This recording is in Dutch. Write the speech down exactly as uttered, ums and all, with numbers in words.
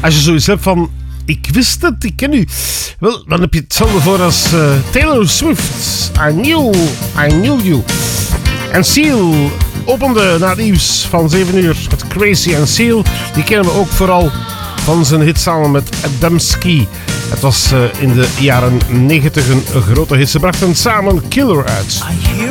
als je zoiets hebt van... Ik wist het, ik ken u. Wel, dan heb je hetzelfde voor als uh, Taylor Swift. I knew, I knew you. En Seal opende na het nieuws van zeven uur met Crazy. En Seal, die kennen we ook vooral van zijn hit samen met Adamski. Het was uh, in de jaren negentig een grote hit. Ze brachten samen Killer uit. I hear